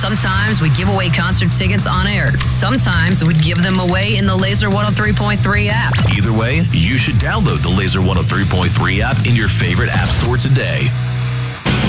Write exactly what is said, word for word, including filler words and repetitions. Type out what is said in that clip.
Sometimes we give away concert tickets on air. Sometimes we'd give them away in the Laser one oh three point three app. Either way, you should download the Laser one oh three point three app in your favorite app store today.